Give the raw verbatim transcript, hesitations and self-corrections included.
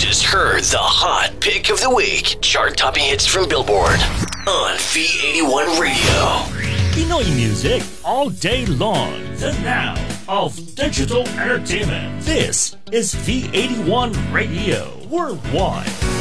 just heard the hot pick of the week. Chart-topping hits from Billboard on V eighty-one Radio. Pinoy music all day long. The now of digital entertainment. This is V eighty-one Radio Worldwide.